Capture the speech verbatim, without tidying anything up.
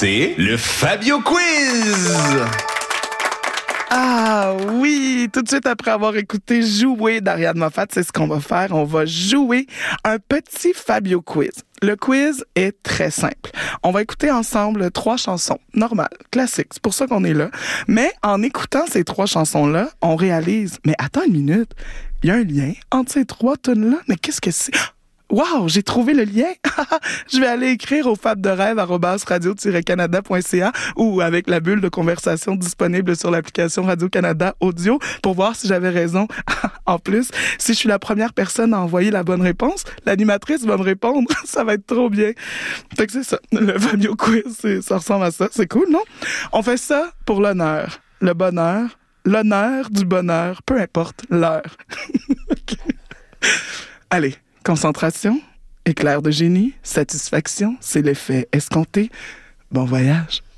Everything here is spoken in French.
C'est le Fabio Quiz! Ah oui, tout de suite après avoir écouté Jouer d'Ariane Moffat, c'est ce qu'on va faire. On va jouer un petit Fabio Quiz. Le quiz est très simple. On va écouter ensemble trois chansons normales, classiques. C'est pour ça qu'on est là. Mais en écoutant ces trois chansons-là, on réalise, mais attends une minute, il y a un lien entre ces trois tunes-là. Mais qu'est-ce que c'est? Wow, j'ai trouvé le lien. Je vais aller écrire au fab de rêve arobase radio tiret canada point c a ou avec la bulle de conversation disponible sur l'application Radio-Canada Audio pour voir si j'avais raison. En plus, si je suis la première personne à envoyer la bonne réponse, l'animatrice va me répondre. Ça va être trop bien. Fait que c'est ça. Le Fabio Quiz, c'est, ça ressemble à ça. C'est cool, non? On fait ça pour l'honneur, le bonheur, l'honneur du bonheur, peu importe l'heure. Okay. Allez. Concentration, éclair de génie, satisfaction, c'est l'effet escompté. Bon voyage.